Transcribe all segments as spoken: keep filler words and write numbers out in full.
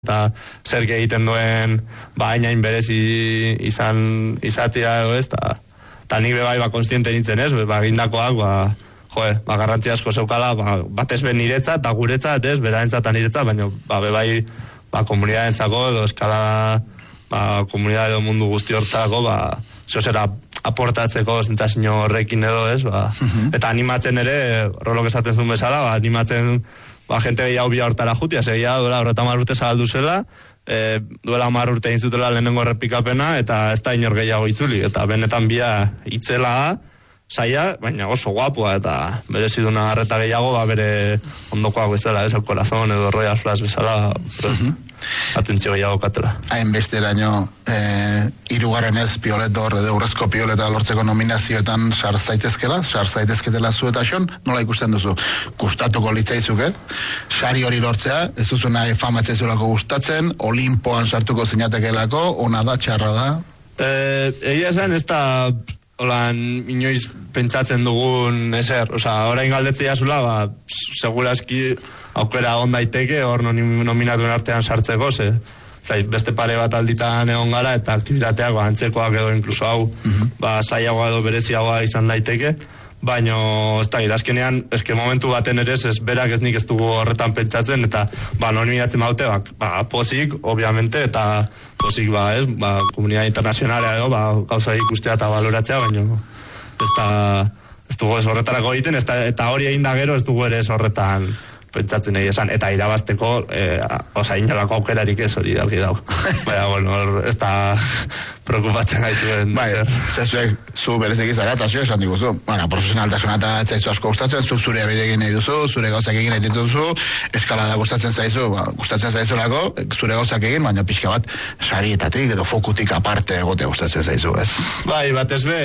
eta zer egiten duen ba hainain berezi izan izatea edo ez, eta ta nik bebai ba konstiente nintzen ez, ba egindakoak ba joe, ba garrantzi asko zeukala, ba batez be niretzat eta guretzat ez, beraentzat eta niretzat, baina ba bebai ba komunitatearentzako edo eskala ba komunitate edo mundu guzti hortako ba zera aportatzeko sentsazio horrekin edo ez, ba uh-huh. Eta animatzen ere, rolok esaten zuen bezala, ba animatzen ba, gente gehiago bi hortara jutia, segia duela horreta hamar urte zabaldu zela, e, duela hamar urte egin zutela lehenengo errepikapena, eta ez da inor gehiago itzuli, eta benetan bia itzela da, saia, baina oso guapua, eta bereziduna harreta gehiago, ba, bere ondokoak bezala, ez, el corazón edo Royal Flash bezala, uh-huh. Atentzio gehiago katela. Hain besteraino, eh, irugarrenez piolet dor, edo urrezko pioleta lortzeko nominazioetan sar zaitezkela, sar zaitezketela zu eta xon, nola ikusten duzu? Gustatuko litzaizuke, sari hori lortzea, ez duzu nahi famatzezulako gustatzen, Olimpoan sartuko zinatekelako, ona da, txarra da? Eh, egia esan, ez da, holan, inoiz pentsatzen dugun ezer, oza, orain galdetzea zula, ba, seguraski aukera on daiteke, hor nominatuen artean sartzeko, ze, zai, beste pare bat alditan egon gara, eta aktibitateak, ba, antzekoak edo inkluso hau, uh-huh. Ba, zaiagoa edo bereziagoa izan daiteke, baino, ez da, azkenean, eske momentu baten ere, ez berak ez nik ez dugu horretan pentsatzen, eta, ba, nominatzen baute, ba, ba, pozik, obviamente, eta pozik, ba, ez, ba, komunidade internazionalea edo, ba, gauza ikustea eta baloratzea, baino, ez da, ez dugu ez horretarako egiten, ez da, eta hori egin da gero, ez dugu ere ez horretan pentsatzen nahi esan, eta irabazteko, eh, oza, inolako aukerarik ez hori dalgi dago. Baina, bueno, ez da preocupatzen gaituen. Bai, zezuek, zu berezek izara, eta zio esan diguzu. Bueno, profesionaltasuna eta etzaizu asko gustatzen, zu zure abide egin nahi duzu, zure gauzak egin nahi dituzu, eskalada gustatzen zaizu, ba, gustatzen zaizulako, zure gauzak egin, baina pixka bat, sarietatik edo fokutik aparte egote gustatzen zaizu, ez? Bai, batez be,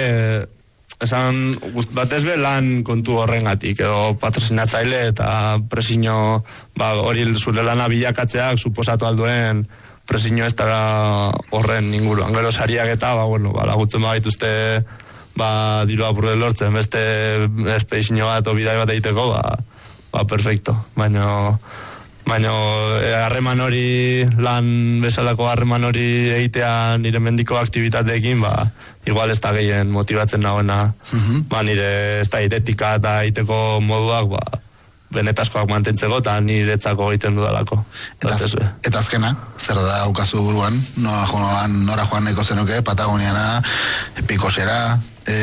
esan, batez be lan kontu horrengatik, edo patrozinatzaile eta presiño, ba, hori zure lana bilakatzeak suposatu alduen presiño ez da horren inguruan. Gero sariak eta, ba, bueno, ba, lagutzen bagaituzte, ba, diru apurret lortzen, beste espedizinio bat o bidai bat egiteko, ba, ba, perfecto. Baina, baina, harreman hori, lan bezalako harreman hori egitea nire mendiko aktibitateekin, ba, igual ez da gehien motibatzen nagoena, uh-huh. Ba, nire, ez da, iretika eta egiteko moduak, ba, benetazkoak mantentzeko eta niretzako egiten dudalako. Eta, eta azkena, zer da aukazu buruan, nora joan, nora joan nahiko zenuke, Patagoniana, Pikosera,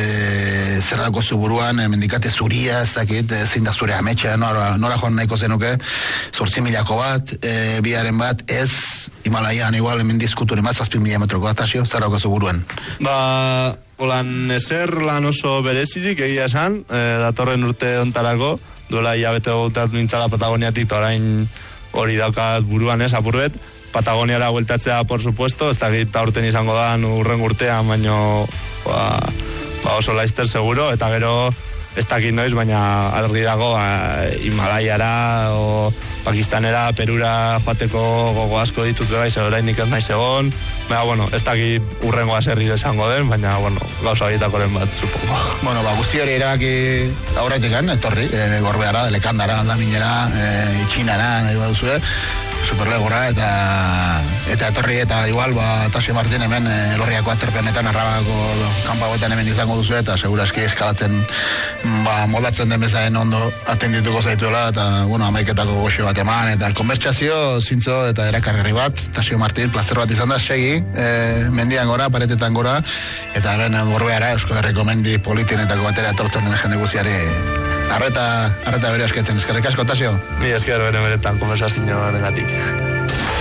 e, zer da aukazu buruan, e, mendikate zuria, ez dakit, e, zein da zure ametsa, nora, nora joan nahiko zenuke, zortzi milako bat, e, biaren bat, ez, Himalaian igual, hemen diskuturen bat, zazpi mila metroko bat, asio, zer da aukazu buruan? Ba, holan ezer lan oso berezirik egia esan, e, datorren urte ontarako, duela hilabete gautat nintzala Patagoniatik, eta orain hori daukat buruan ez, apurbet, Patagoniara bueltatzea, por supuesto, ez dakit aurten izango da urren urtean, baino ba, ba oso laizter seguro, eta gero ez dakit noiz, baina argi dago ba, Himalaiara o Pakistanera, Perura joateko gogo asko ditut gaiz, orain nik ez naiz egon, baina, bueno, ez dakit urrengoa zerri izango den, baina, bueno, gauza horietakoren bat, supongo. Bueno, ba, guzti hori erabaki aurretekan, etorri, e, Gorbeara, Lekandara, Aldaminera, e, Itxinara, nahi baduzue, Superlegora, eta eta etorri, eta igual, ba, Tasio Martin hemen, e, Lorriako aterpenetan, Arrabako kanpagoetan hemen izango duzu, eta seguraski eskalatzen, ba, moldatzen den bezaren ondo atendituko zaituela, eta, bueno, amaiketako goxo bat eman, eta konbertsazio, zintzo, eta erakarri bat, Tasio Martin, plazer bat izan da, segi, e, mendian gora, paretetan gora, eta hemen Gorbeara, Euskal Herriko mendi politienetako batera etortzen den jende guziari, arreta, arreta bere asketzen, eskerrik asko, Tasio? Mi esker bere beretan, konversazio negatik.